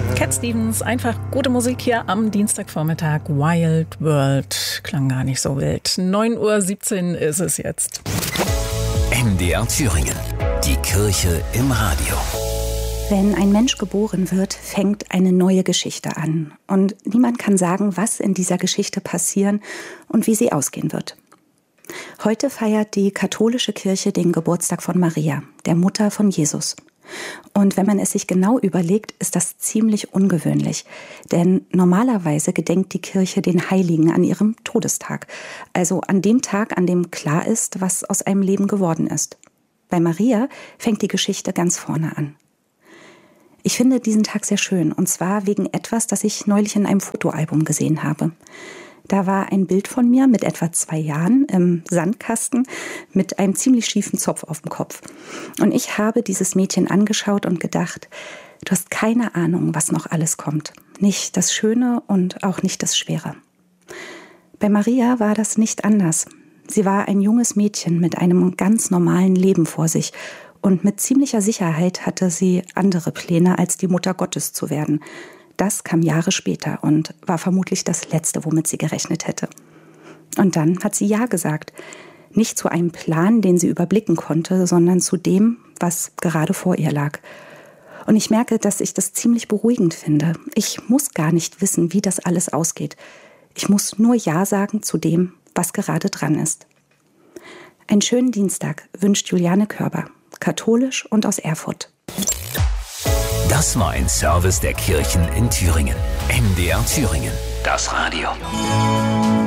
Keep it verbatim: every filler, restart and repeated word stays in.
Cat Stevens, einfach gute Musik hier am Dienstagvormittag. Wild World, klang gar nicht so wild. neun Uhr siebzehn ist es jetzt. M D R Thüringen, die Kirche im Radio. Wenn ein Mensch geboren wird, fängt eine neue Geschichte an. Und niemand kann sagen, was in dieser Geschichte passieren und wie sie ausgehen wird. Heute feiert die katholische Kirche den Geburtstag von Maria, der Mutter von Jesus. Und wenn man es sich genau überlegt, ist das ziemlich ungewöhnlich. Denn normalerweise gedenkt die Kirche den Heiligen an ihrem Todestag. Also an dem Tag, an dem klar ist, was aus einem Leben geworden ist. Bei Maria fängt die Geschichte ganz vorne an. Ich finde diesen Tag sehr schön, und zwar wegen etwas, das ich neulich in einem Fotoalbum gesehen habe. Da war ein Bild von mir mit etwa zwei Jahren im Sandkasten mit einem ziemlich schiefen Zopf auf dem Kopf. Und ich habe dieses Mädchen angeschaut und gedacht, du hast keine Ahnung, was noch alles kommt. Nicht das Schöne und auch nicht das Schwere. Bei Maria war das nicht anders. Sie war ein junges Mädchen mit einem ganz normalen Leben vor sich. Und mit ziemlicher Sicherheit hatte sie andere Pläne, als die Mutter Gottes zu werden. Das kam Jahre später und war vermutlich das Letzte, womit sie gerechnet hätte. Und dann hat sie Ja gesagt. Nicht zu einem Plan, den sie überblicken konnte, sondern zu dem, was gerade vor ihr lag. Und ich merke, dass ich das ziemlich beruhigend finde. Ich muss gar nicht wissen, wie das alles ausgeht. Ich muss nur Ja sagen zu dem, was gerade dran ist. Einen schönen Dienstag wünscht Juliane Körber, katholisch und aus Erfurt. Das war ein Service der Kirchen in Thüringen. M D R Thüringen, das Radio.